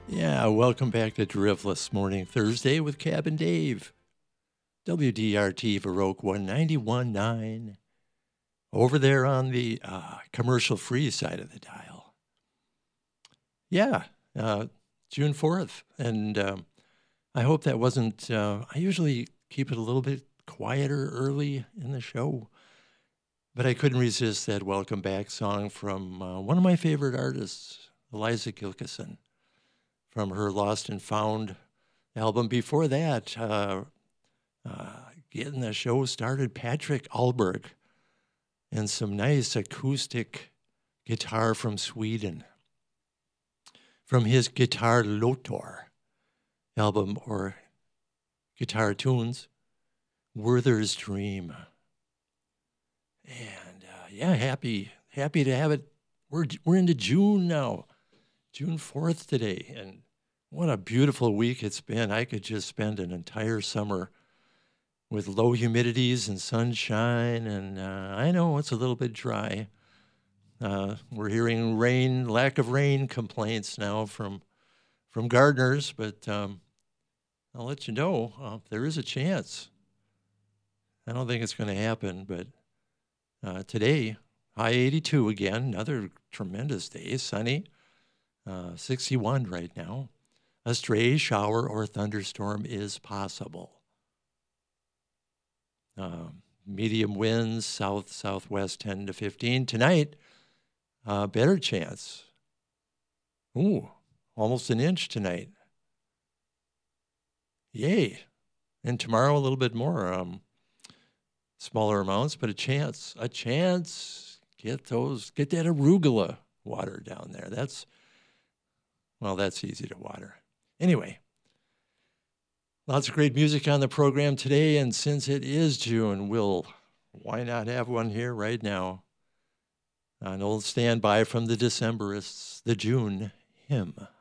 Yeah, welcome back to Driftless Morning Thursday with Cab and Dave. WDRT Baroque 191.9. Over there on the commercial-free side of the dial. Yeah, June 4th. And I hope that wasn't... I usually keep it a little bit quieter early in the show. But I couldn't resist that welcome back song from one of my favorite artists, Eliza Gilkyson, from her Lost and Found album. Before that, getting the show started, Patrick Ahlberg, and some nice acoustic guitar from Sweden, from his Guitar Lotor album, or Guitar Tunes, Werther's Dream. And yeah, happy to have it. We're into June now. June 4th today, and what a beautiful week it's been. I could just spend an entire summer with low humidities and sunshine, and I know it's a little bit dry. We're hearing lack of rain complaints now from gardeners, but I'll let you know, there is a chance. I don't think it's going to happen, but today, high 82 again, another tremendous day, sunny. 61 right now. A stray shower or thunderstorm is possible. Medium winds, southwest 10 to 15. Tonight, better chance. Ooh, almost an inch tonight. Yay. And tomorrow a little bit more. Smaller amounts, but a chance. Get that arugula water down there. That's easy to water. Anyway, lots of great music on the program today, and since it is June, why not have one here right now? An old standby from the Decemberists, the June Hymn.